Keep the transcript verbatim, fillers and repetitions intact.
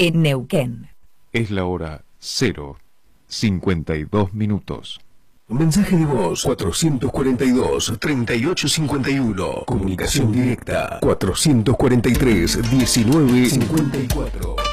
en Neuquén. Es la hora cero cincuenta y dos minutos. Mensaje de voz cuatrocientos cuarenta y dos, treinta y ocho cincuenta y uno. Comunicación directa cuatrocientos cuarenta y tres, diecinueve cincuenta y cuatro.